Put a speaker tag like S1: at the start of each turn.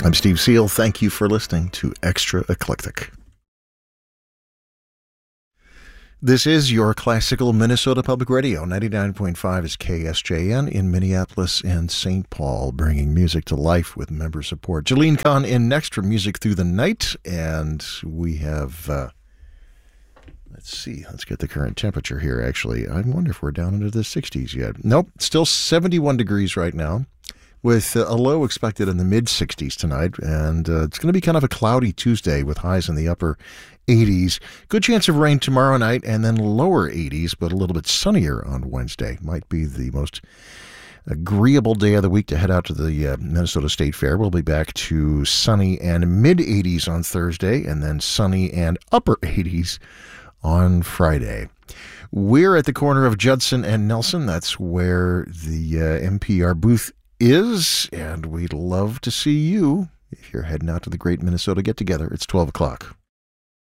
S1: I'm Steve Seal. Thank you for listening to Extra Eclectic. This is your classical Minnesota Public Radio. 99.5 is KSJN in Minneapolis and St. Paul, bringing music to life with member support. Jalene Kahn in next for Music Through the Night, and we have, let's get the current temperature here, actually. I wonder if we're down into the 60s yet. Nope, still 71 degrees right now, with a low expected in the mid-60s tonight, and it's going to be kind of a cloudy Tuesday with highs in the upper 80s. Good chance of rain tomorrow night, and then lower 80s, but a little bit sunnier on Wednesday. Might be the most agreeable day of the week to head out to the Minnesota State Fair. We'll be back to sunny and mid-80s on Thursday, and then sunny and upper 80s on Friday. We're at the corner of Judson and Nelson. That's where the NPR booth is, and we'd love to see you if you're heading out to the Great Minnesota Get-Together. It's 12 o'clock.